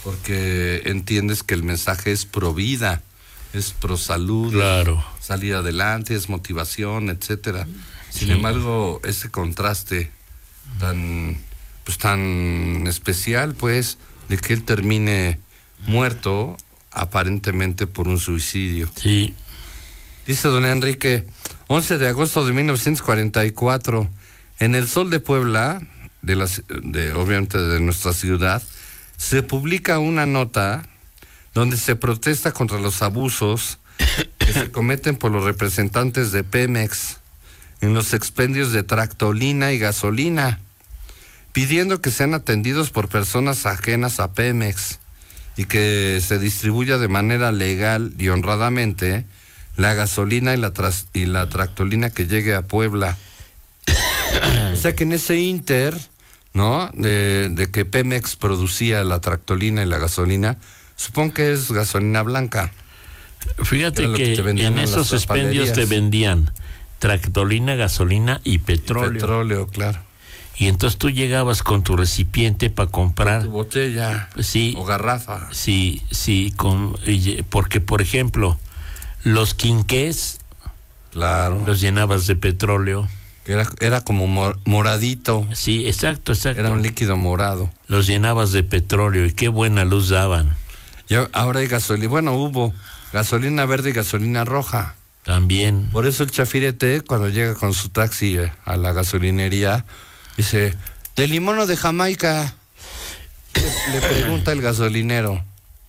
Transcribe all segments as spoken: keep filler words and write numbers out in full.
porque entiendes que el mensaje es pro vida, es pro salud, claro, salir adelante, es motivación, etcétera. Sin sí. embargo, ese contraste tan, pues tan especial, pues, de que él termine muerto aparentemente por un suicidio. Sí. Dice don Enrique, once de agosto de mil novecientos cuarenta y cuatro, en El Sol de Puebla, de la, de, obviamente de nuestra ciudad, se publica una nota donde se protesta contra los abusos que se cometen por los representantes de Pemex en los expendios de tractolina y gasolina, pidiendo que sean atendidos por personas ajenas a Pemex y que se distribuya de manera legal y honradamente la gasolina y la, tras, y la tractolina que llegue a Puebla. O sea que en ese inter, ¿no? De, de que Pemex producía la tractolina y la gasolina, supongo que es gasolina blanca. Fíjate que, que en esos expendios te vendían tractolina, gasolina y petróleo. Y petróleo, claro. Y entonces tú llegabas con tu recipiente para comprar. Tu botella. Sí. O garrafa. Sí, sí, con, porque por ejemplo, los quinqués, claro, los llenabas de petróleo. Era, era como mor, moradito. Sí, exacto, exacto. Era un líquido morado. Los llenabas de petróleo y qué buena luz daban. Y ahora hay gasolina, bueno, hubo gasolina verde y gasolina roja. También. Por eso el chafirete, cuando llega con su taxi a la gasolinería, dice, ¿de limón o de Jamaica? Le, le pregunta el gasolinero.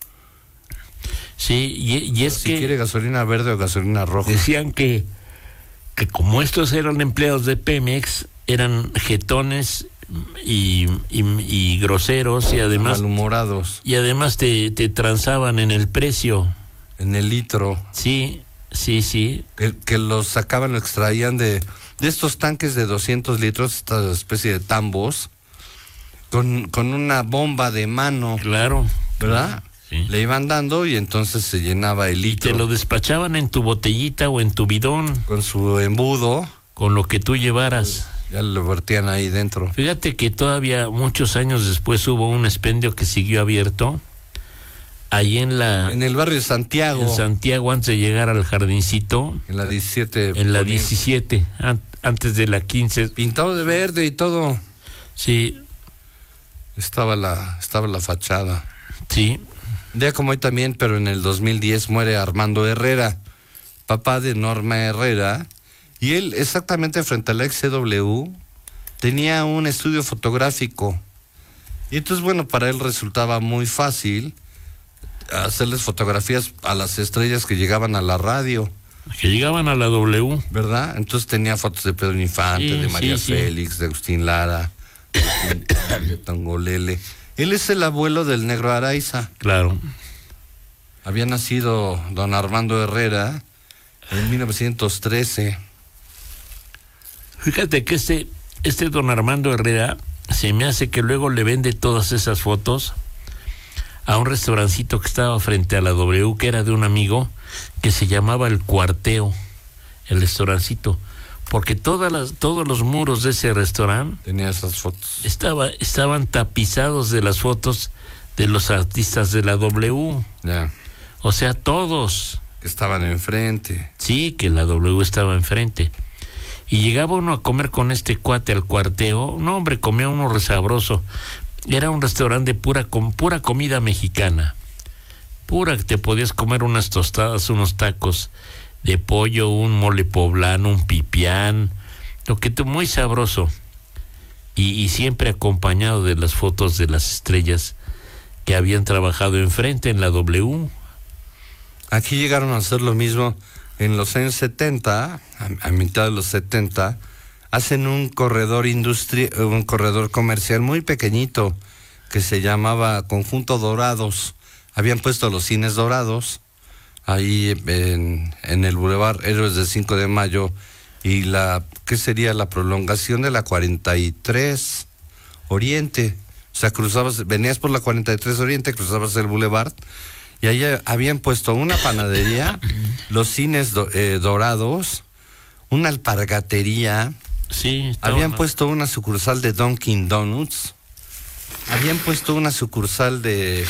Sí, y, y es si que... Si quiere gasolina verde o gasolina roja. Decían que, que como estos eran empleados de Pemex, eran jetones y, y, y groseros y además... malhumorados. Y además te, te transaban en el precio. En el litro. Sí, sí, sí. Que, que los sacaban, lo extraían de, de estos tanques de doscientos litros, esta especie de tambos, con, con una bomba de mano. Claro. ¿Verdad? Sí. Le iban dando y entonces se llenaba el litro. Y te lo despachaban en tu botellita o en tu bidón. Con su embudo. Con lo que tú llevaras. Ya lo vertían ahí dentro. Fíjate que todavía muchos años después hubo un expendio que siguió abierto. Ahí en la... En el barrio de Santiago. En Santiago, antes de llegar al jardincito. En la diecisiete. En la diecisiete, an, antes de la quince. Pintado de verde y todo. Sí. Estaba la, estaba la fachada. Sí. Un día como hoy también, pero en el dos mil diez muere Armando Herrera, papá de Norma Herrera, y él exactamente frente a la X C W tenía un estudio fotográfico. Y entonces, bueno, para él resultaba muy fácil hacerles fotografías a las estrellas que llegaban a la radio. Que llegaban a la W. ¿Verdad? Entonces tenía fotos de Pedro Infante, sí, de María sí, Félix, sí. de Agustín Lara, de, de Tongolele. Él es el abuelo del Negro Araiza. Claro. Había nacido don Armando Herrera en mil novecientos trece. Fíjate que este, este don Armando Herrera se me hace que luego le vende todas esas fotos a un restaurancito que estaba frente a la W, que era de un amigo que se llamaba El Cuarteo, el restaurancito, porque todas las, todos los muros de ese restaurante tenía esas fotos. Estaba, estaban tapizados de las fotos de los artistas de la W. Ya. O sea, todos. Que estaban enfrente. Sí, que la W estaba enfrente. Y llegaba uno a comer con este cuate al Cuarteo. No, hombre, comía uno resabroso. Era un restaurante pura con pura comida mexicana. Pura, que te podías comer unas tostadas, unos tacos de pollo, un mole poblano, un pipián, lo que tú, muy sabroso. Y, y siempre acompañado de las fotos de las estrellas que habían trabajado enfrente en la W. Aquí llegaron a hacer lo mismo en los años setenta, a, a mitad de los setenta, hacen un corredor industria, un corredor comercial muy pequeñito que se llamaba Conjunto Dorados. Habían puesto los cines dorados ahí en, en el Boulevard Héroes del cinco de mayo y la, ¿qué sería? La prolongación de la cuarenta y tres Oriente. O sea, cruzabas, venías por la cuarenta y tres Oriente, cruzabas el Boulevard y ahí habían puesto una panadería, los cines do, eh, dorados, una alpargatería. Sí, habían mal. puesto una sucursal de Dunkin' Donuts, habían puesto una sucursal de